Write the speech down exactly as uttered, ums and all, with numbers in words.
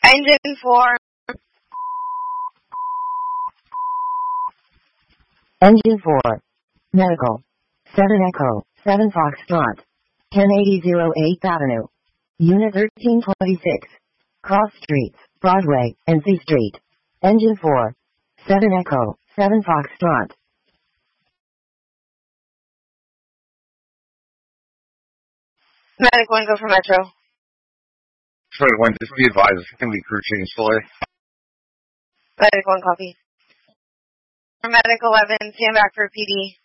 Engine four. Engine four. Medical. seven Echo, seven Foxtrot. ten eighty oh eighth Avenue. Unit thirteen twenty-six. Cross Streets, Broadway, and C Street. Engine four. seven Echo, seven Foxtrot. Medic one, go for Metro. Detroit one, just be advised, can be crew change delay. Medic one, copy. Medic eleven, stand back for P D.